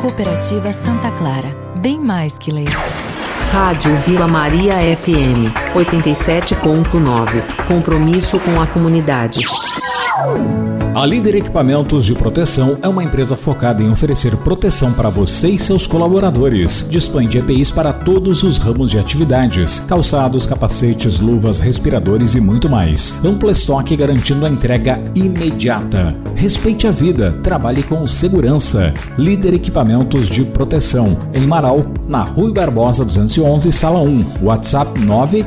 Cooperativa Santa Clara, bem mais que leite. Rádio Vila Maria FM 87.9. Compromisso com a comunidade. A Líder Equipamentos de Proteção é uma empresa focada em oferecer proteção para você e seus colaboradores. Dispõe de EPIs para todos os ramos de atividades: calçados, capacetes, luvas, respiradores e muito mais. Amplo estoque garantindo a entrega imediata. Respeite a vida, trabalhe com segurança. Líder Equipamentos de Proteção, em Marau, na Rui Barbosa 211, Sala 1. WhatsApp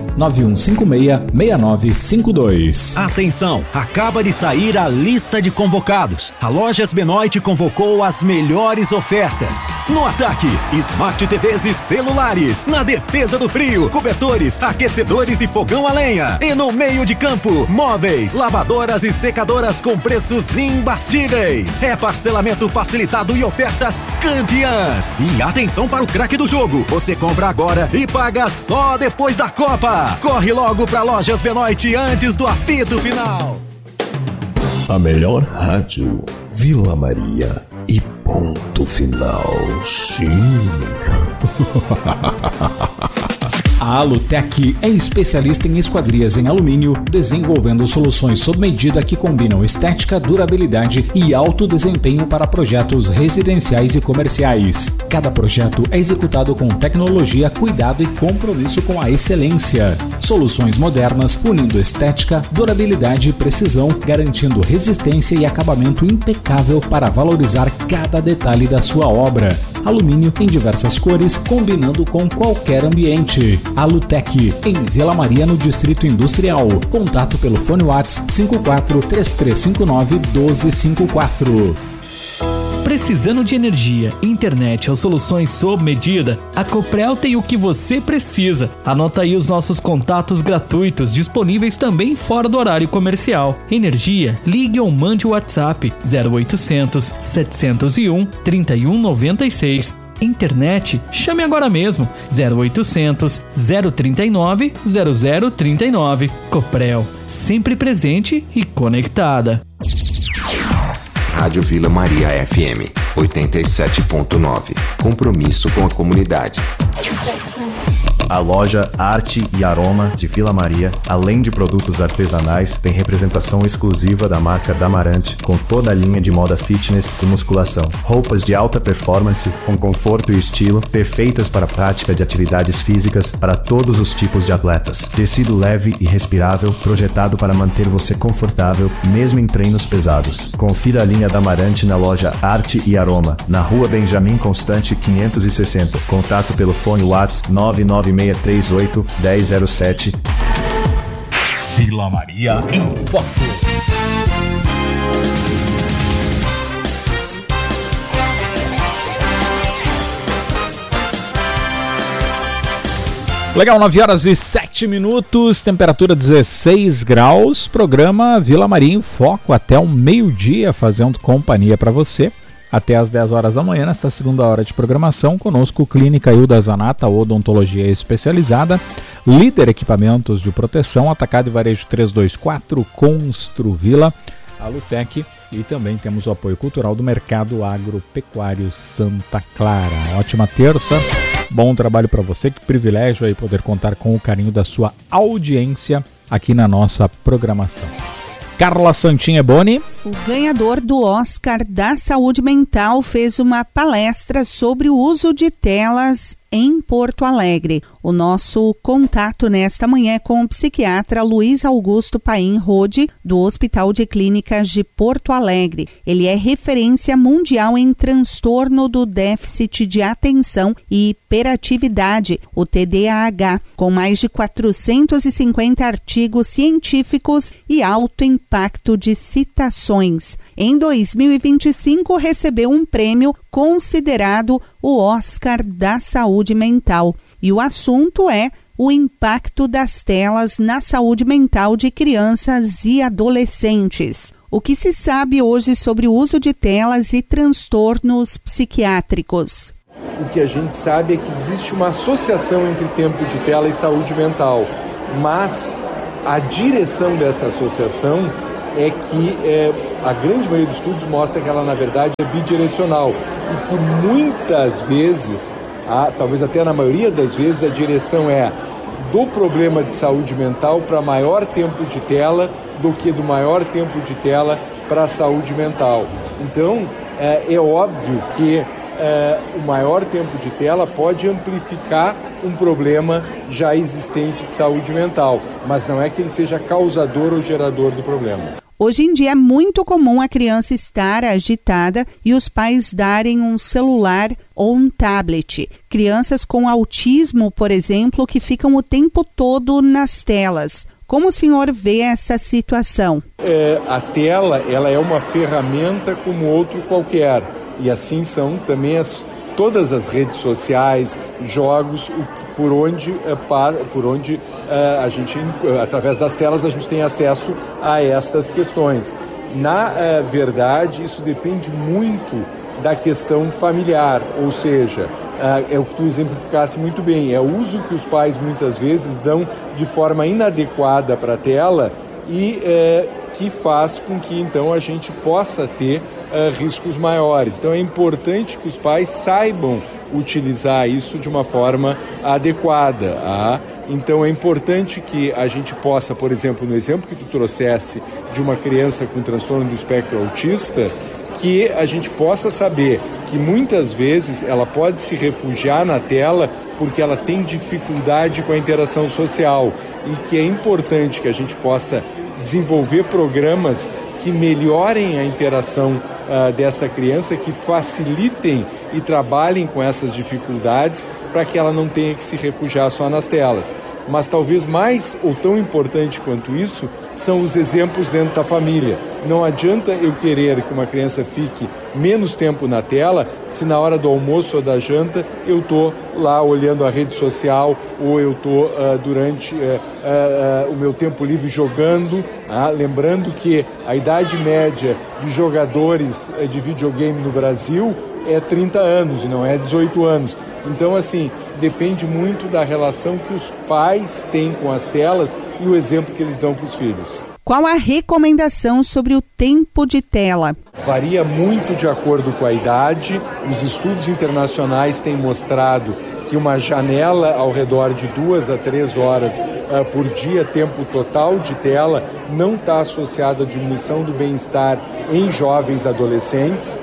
991566952. Atenção, acaba de sair a lista de convocados. A Lojas Benoit convocou as melhores ofertas. No ataque, Smart TVs e celulares. Na defesa do frio, cobertores, aquecedores e fogão a lenha. E no meio de campo, móveis, lavadoras e secadoras com preços imbatíveis. É parcelamento facilitado e ofertas campeãs. E atenção para o craque do jogo. Você compra agora e paga só depois da Copa. Corre logo para Lojas Benoit antes do apito final. A melhor rádio, Vila Maria e ponto final. Sim. A Alutec é especialista em esquadrias em alumínio, desenvolvendo soluções sob medida que combinam estética, durabilidade e alto desempenho para projetos residenciais e comerciais. Cada projeto é executado com tecnologia, cuidado e compromisso com a excelência. Soluções modernas, unindo estética, durabilidade e precisão, garantindo resistência e acabamento impecável para valorizar cada detalhe da sua obra. Alumínio em diversas cores, combinando com qualquer ambiente. Alutec, em Vila Maria, no Distrito Industrial. Contato pelo fone WhatsApp 54-3359-1254. Precisando de energia, internet ou soluções sob medida? A Coprel tem o que você precisa. Anota aí os nossos contatos gratuitos, disponíveis também fora do horário comercial. Energia, ligue ou mande o WhatsApp 0800 701 3196. Internet, chame agora mesmo 0800 039 0039. Coprel, sempre presente e conectada. Rádio Vila Maria FM 87.9. Compromisso com a comunidade. A loja Arte e Aroma de Vila Maria, além de produtos artesanais, tem representação exclusiva da marca Damarante, com toda a linha de moda fitness e musculação. Roupas de alta performance, com conforto e estilo, perfeitas para a prática de atividades físicas para todos os tipos de atletas. Tecido leve e respirável, projetado para manter você confortável, mesmo em treinos pesados. Confira a linha Damarante na loja Arte e Aroma, na Rua Benjamin Constante 560. Contato pelo fone WhatsApp 99638-1007. Vila Maria em Foco. Legal, 9h07, temperatura 16 graus, programa Vila Maria em Foco até o meio-dia, fazendo companhia para você. Até às 10 horas da manhã, nesta segunda hora de programação, conosco Clínica Hilda Zanata, odontologia especializada, Líder Equipamentos de Proteção, Atacado e Varejo 324, Construvila, Alutec, e também temos o apoio cultural do Mercado Agropecuário Santa Clara. Ótima terça, bom trabalho para você, que privilégio aí poder contar com o carinho da sua audiência aqui na nossa programação. Carla Santinha Boni. O ganhador do Oscar da Saúde Mental fez uma palestra sobre o uso de telas em Porto Alegre. O nosso contato nesta manhã é com o psiquiatra Luiz Augusto Paim Rode, do Hospital de Clínicas de Porto Alegre. Ele é referência mundial em transtorno do déficit de atenção e hiperatividade, o TDAH, com mais de 450 artigos científicos e alto impacto de citações. Em 2025, recebeu um prêmio considerado o Oscar da Saúde Mental. E o assunto é o impacto das telas na saúde mental de crianças e adolescentes. O que se sabe hoje sobre o uso de telas e transtornos psiquiátricos? O que a gente sabe é que existe uma associação entre tempo de tela e saúde mental, mas a direção dessa associação é que a grande maioria dos estudos mostra que ela, na verdade, é bidirecional e que muitas vezes, talvez até na maioria das vezes, a direção é do problema de saúde mental para maior tempo de tela do que do maior tempo de tela para a saúde mental. Então, é óbvio que o maior tempo de tela pode amplificar um problema já existente de saúde mental, mas não é que ele seja causador ou gerador do problema. Hoje em dia é muito comum a criança estar agitada e os pais darem um celular ou um tablet. Crianças com autismo, por exemplo, que ficam o tempo todo nas telas. Como o senhor vê essa situação? A tela, ela é uma ferramenta como outro qualquer. E assim são também todas as redes sociais, jogos, por onde a gente, através das telas, a gente tem acesso a estas questões. Na verdade, isso depende muito da questão familiar, ou seja, é o que tu exemplificasse muito bem, é o uso que os pais muitas vezes dão de forma inadequada para a tela e que faz com que então a gente possa ter riscos maiores. Então é importante que os pais saibam utilizar isso de uma forma adequada. Então é importante que a gente possa, por exemplo, no exemplo que tu trouxesse de uma criança com transtorno do espectro autista, que a gente possa saber que muitas vezes ela pode se refugiar na tela porque ela tem dificuldade com a interação social e que é importante que a gente possa desenvolver programas que melhorem a interação dessa criança, que facilitem e trabalhem com essas dificuldades para que ela não tenha que se refugiar só nas telas. Mas talvez mais ou tão importante quanto isso são os exemplos dentro da família. Não adianta eu querer que uma criança fique menos tempo na tela se na hora do almoço ou da janta eu estou lá olhando a rede social ou eu estou durante o meu tempo livre jogando. Lembrando que a idade média de jogadores de videogame no Brasil é 30 anos e não é 18 anos. Então, assim, depende muito da relação que os pais têm com as telas e o exemplo que eles dão para os filhos. Qual a recomendação sobre o tempo de tela? Varia muito de acordo com a idade. Os estudos internacionais têm mostrado que uma janela ao redor de 2 a 3 horas por dia, tempo total de tela, não está associado à diminuição do bem-estar em jovens adolescentes.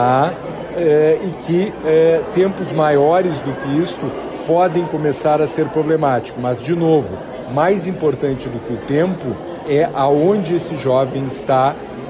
E que tempos maiores do que isto podem começar a ser problemáticos. Mas, de novo, mais importante do que o tempo é aonde esse jovem está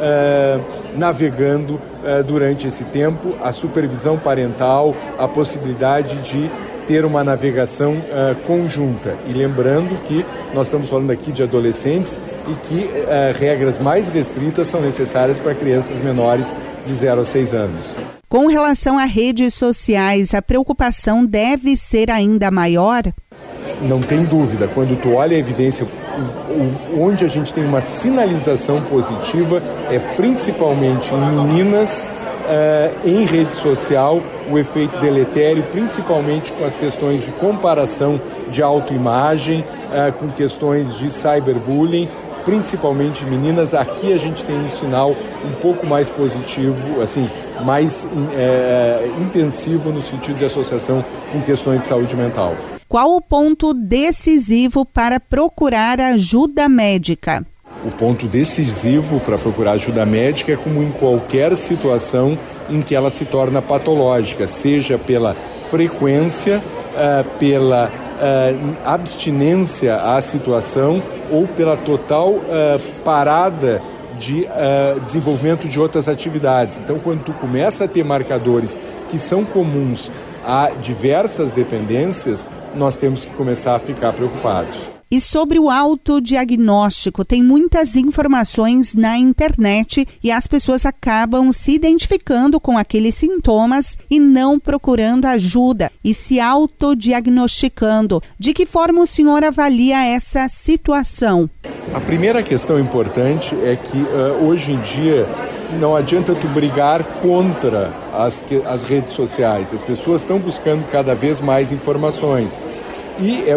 navegando durante esse tempo, a supervisão parental, a possibilidade de ter uma navegação conjunta. E lembrando que nós estamos falando aqui de adolescentes e que regras mais restritas são necessárias para crianças menores de 0 a 6 anos. Com relação a redes sociais, a preocupação deve ser ainda maior? Não tem dúvida. Quando tu olha a evidência, onde a gente tem uma sinalização positiva é principalmente em meninas, em rede social, o efeito deletério, principalmente com as questões de comparação de autoimagem, com questões de cyberbullying, principalmente meninas. Aqui a gente tem um sinal um pouco mais positivo, assim, mais intensivo no sentido de associação com questões de saúde mental. Qual o ponto decisivo para procurar ajuda médica? O ponto decisivo para procurar ajuda médica é como em qualquer situação em que ela se torna patológica, seja pela frequência, pela abstinência à situação ou pela total parada de desenvolvimento de outras atividades. Então, quando tu começa a ter marcadores que são comuns a diversas dependências, nós temos que começar a ficar preocupados. E sobre o autodiagnóstico, tem muitas informações na internet e as pessoas acabam se identificando com aqueles sintomas e não procurando ajuda e se autodiagnosticando. De que forma o senhor avalia essa situação? A primeira questão importante é que hoje em dia não adianta tu brigar contra as redes sociais. As pessoas estão buscando cada vez mais informações e é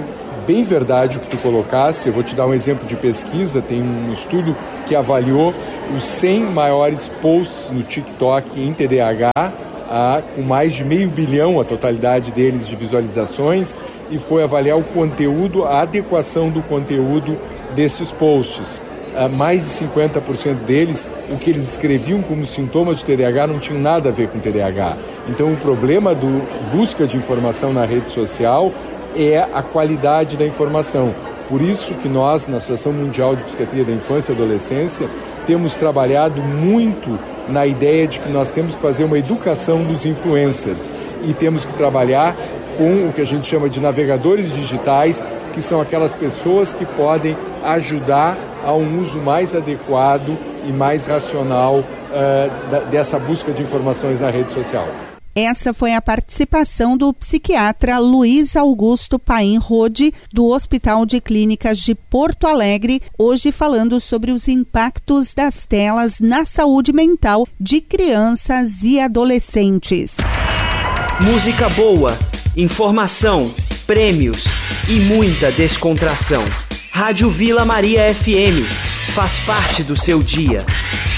bem verdade o que tu colocaste. Eu vou te dar um exemplo de pesquisa. Tem um estudo que avaliou os 100 maiores posts no TikTok em TDAH, com mais de 500 milhões a totalidade deles de visualizações, e foi avaliar o conteúdo, a adequação do conteúdo desses posts. Mais de 50% deles, o que eles escreviam como sintomas de TDAH não tinham nada a ver com TDAH. Então o problema do busca de informação na rede social é a qualidade da informação. Por isso que nós, na Associação Mundial de Psiquiatria da Infância e Adolescência, temos trabalhado muito na ideia de que nós temos que fazer uma educação dos influencers e temos que trabalhar com o que a gente chama de navegadores digitais, que são aquelas pessoas que podem ajudar a um uso mais adequado e mais racional dessa busca de informações na rede social. Essa foi a participação do psiquiatra Luiz Augusto Paim Rode, do Hospital de Clínicas de Porto Alegre, hoje falando sobre os impactos das telas na saúde mental de crianças e adolescentes. Música boa, informação, prêmios e muita descontração. Rádio Vila Maria FM faz parte do seu dia.